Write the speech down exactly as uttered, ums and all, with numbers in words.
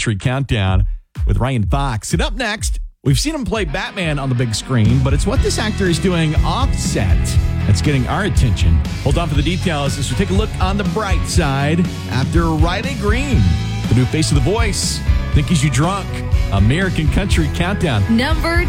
Country Countdown with Ryan Fox. And up next, we've seen him play Batman on the big screen, but it's what this actor is doing offset that's getting our attention. Hold on for the details as we take a look on the bright side after Riley Green, the new face of The Voice, Think He's You Drunk, American Country Countdown. Number